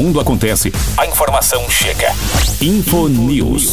mundo acontece, a informação chega. Infonews.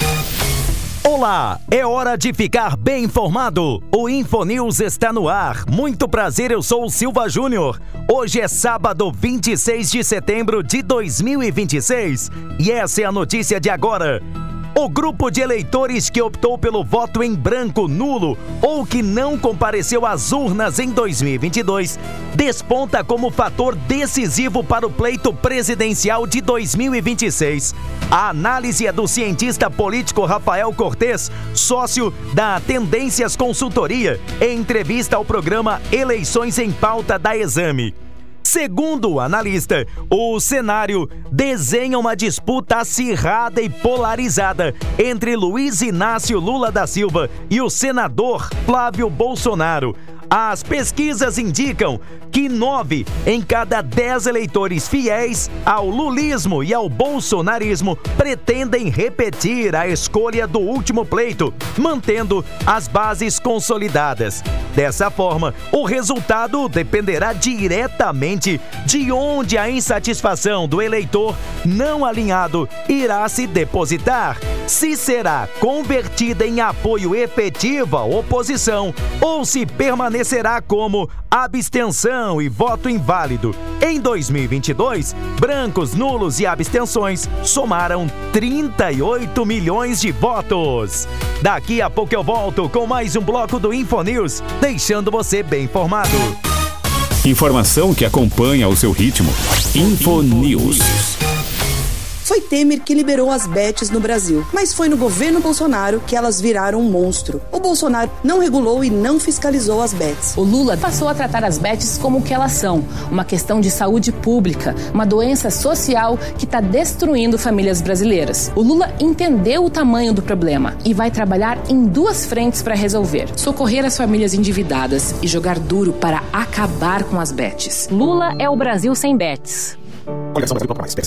Olá, é hora de ficar bem informado. O Infonews está no ar. Muito prazer, eu sou o Silva Júnior. Hoje é sábado, 26 de setembro de 2026 e essa é a notícia de agora. O grupo de eleitores que optou pelo voto em branco nulo ou que não compareceu às urnas em 2022 desponta como fator decisivo para o pleito presidencial de 2026. A análise é do cientista político Rafael Cortes, sócio da Tendências Consultoria, em entrevista ao programa Eleições em Pauta da Exame. Segundo o analista, o cenário desenha uma disputa acirrada e polarizada entre Luiz Inácio Lula da Silva e o senador Flávio Bolsonaro. As pesquisas indicam que 9 em cada 10 eleitores fiéis ao lulismo e ao bolsonarismo pretendem repetir a escolha do último pleito, mantendo as bases consolidadas. Dessa forma, o resultado dependerá diretamente de onde a insatisfação do eleitor não alinhado irá se depositar. Se será convertida em apoio efetivo à oposição ou se permanecerá como abstenção e voto inválido. Em 2022, brancos, nulos e abstenções somaram 38 milhões de votos. Daqui a pouco eu volto com mais um bloco do Infonews, deixando você bem informado. Informação que acompanha o seu ritmo. Infonews. Foi Temer que liberou as bets no Brasil, mas foi no governo Bolsonaro que elas viraram um monstro. O Bolsonaro não regulou e não fiscalizou as bets. O Lula passou a tratar as bets como o que elas são, uma questão de saúde pública, uma doença social que está destruindo famílias brasileiras. O Lula entendeu o tamanho do problema e vai trabalhar em duas frentes para resolver: socorrer as famílias endividadas e jogar duro para acabar com as bets. Lula é o Brasil sem bets.